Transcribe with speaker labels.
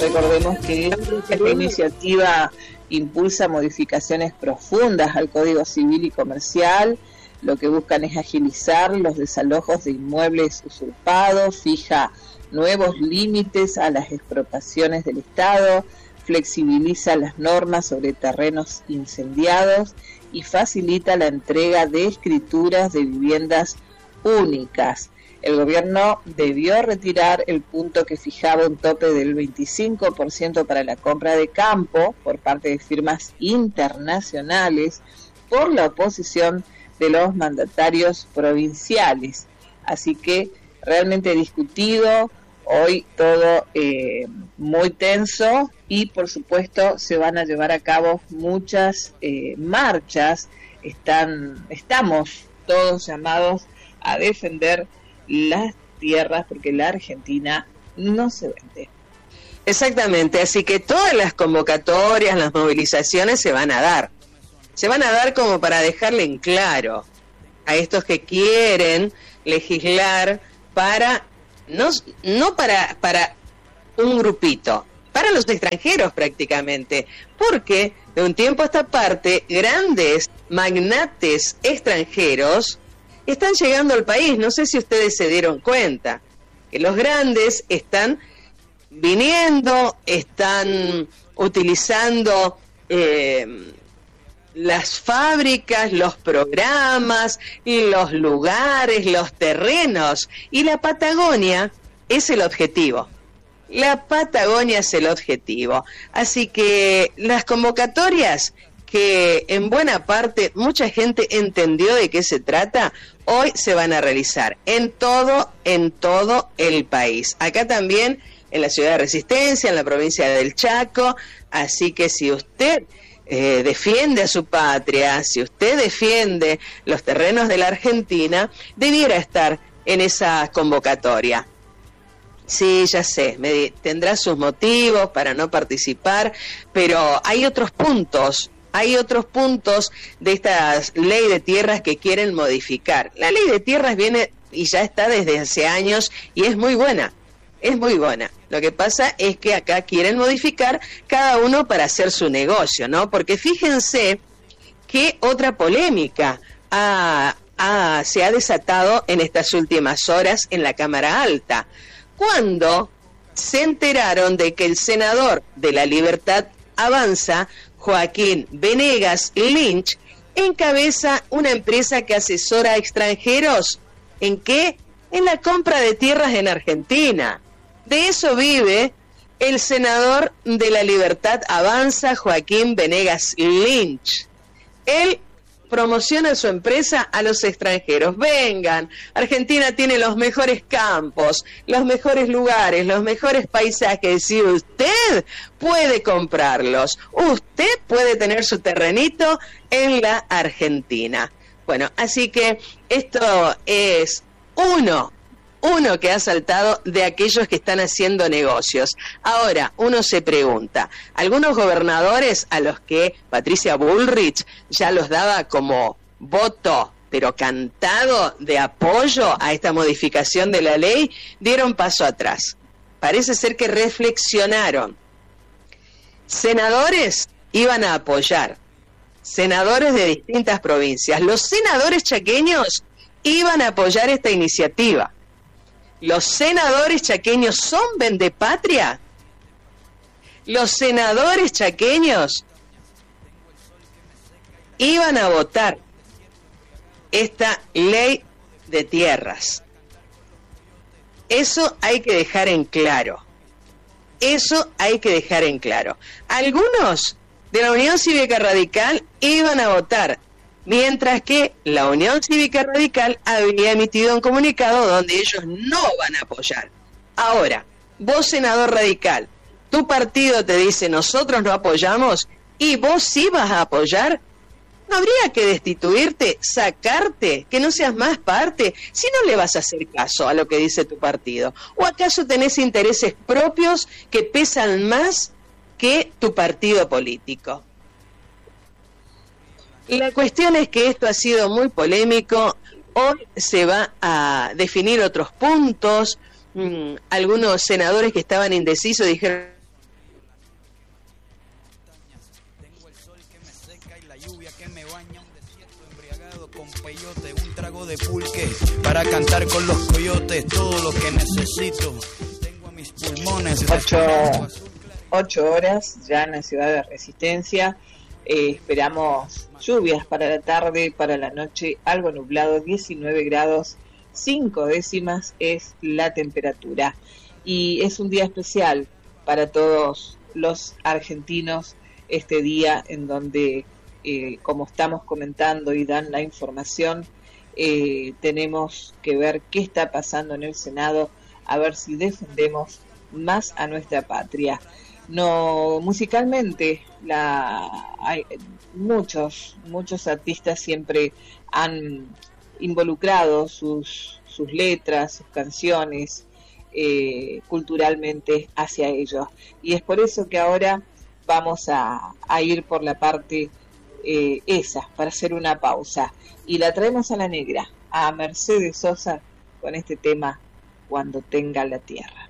Speaker 1: Recordemos que esta iniciativa impulsa modificaciones profundas al Código Civil y Comercial. Lo que buscan es agilizar los desalojos de inmuebles usurpados, fija nuevos límites a las expropiaciones del Estado, flexibiliza las normas sobre terrenos incendiados y facilita la entrega de escrituras de viviendas únicas. El gobierno debió retirar el punto que fijaba un tope del 25% para la compra de campo por parte de firmas internacionales por la oposición de los mandatarios provinciales. Así que realmente discutido, hoy todo muy tenso y por supuesto se van a llevar a cabo muchas marchas. Estamos todos llamados a defender las tierras porque la Argentina no se vende.
Speaker 2: Exactamente, así que todas las convocatorias, las movilizaciones se van a dar como para dejarle en claro a estos que quieren legislar para no para un grupito, para los extranjeros prácticamente, porque de un tiempo a esta parte grandes magnates extranjeros están llegando al país. No sé si ustedes se dieron cuenta que los grandes están viniendo, están utilizando las fábricas, los programas, los lugares, los terrenos, y la Patagonia es el objetivo. La Patagonia es el objetivo. Así que las convocatorias, que en buena parte mucha gente entendió de qué se trata, hoy se van a realizar en todo el país. Acá también en la ciudad de Resistencia, en la provincia del Chaco. Así que si usted defiende a su patria, si usted defiende los terrenos de la Argentina, debiera estar en esa convocatoria. Sí, ya sé, tendrá sus motivos para no participar, pero hay otros puntos de esta ley de tierras que quieren modificar. La ley de tierras viene y ya está desde hace años y es muy buena. Es muy buena. Lo que pasa es que acá quieren modificar cada uno para hacer su negocio, ¿no? Porque fíjense que otra polémica se ha desatado en estas últimas horas en la Cámara Alta, cuando se enteraron de que el senador de La Libertad Avanza, Joaquín Venegas Lynch, encabeza una empresa que asesora a extranjeros. ¿En qué? En la compra de tierras en Argentina. De eso vive el senador de La Libertad Avanza, Joaquín Venegas Lynch. Él promociona su empresa a los extranjeros. Vengan, Argentina tiene los mejores campos, los mejores lugares, los mejores paisajes. Si usted puede comprarlos, usted puede tener su terrenito en la Argentina. Bueno, así que esto es uno que ha saltado de aquellos que están haciendo negocios. Ahora, uno se pregunta, algunos gobernadores a los que Patricia Bullrich ya los daba como voto, pero cantado, de apoyo a esta modificación de la ley, dieron paso atrás. Parece ser que reflexionaron. Senadores iban a apoyar, senadores de distintas provincias. Los senadores chaqueños iban a apoyar esta iniciativa. ¿Los senadores chaqueños son vendepatria? Los senadores chaqueños iban a votar esta ley de tierras. Eso hay que dejar en claro. Eso hay que dejar en claro. Algunos de la Unión Cívica Radical iban a votar, mientras que la Unión Cívica Radical había emitido un comunicado donde ellos no van a apoyar. Ahora, vos, senador radical, tu partido te dice nosotros no apoyamos y vos sí vas a apoyar. ¿No habría que destituirte, sacarte, que no seas más parte, si no le vas a hacer caso a lo que dice tu partido? ¿O acaso tenés intereses propios que pesan más que tu partido político? La cuestión es que esto ha sido muy polémico. Hoy se va a definir otros puntos. Algunos senadores que estaban indecisos dijeron
Speaker 3: con peyote, un trago de pulque para cantar con los coyotes, todo lo que necesito. Tengo a mis pulmones.
Speaker 1: 8 horas ya en la ciudad de Resistencia. Esperamos lluvias para la tarde, para la noche algo nublado, 19 grados 5 décimas es la temperatura. Y es un día especial para todos los argentinos, este día en donde, como estamos comentando y dan la información, tenemos que ver qué está pasando en el Senado, a ver si defendemos más a nuestra patria. No, musicalmente hay muchos artistas siempre han involucrado sus letras, sus canciones culturalmente hacia ellos, y es por eso que ahora vamos a ir por la parte esa, para hacer una pausa, y la traemos a la negra, a Mercedes Sosa, con este tema Cuando tenga la tierra.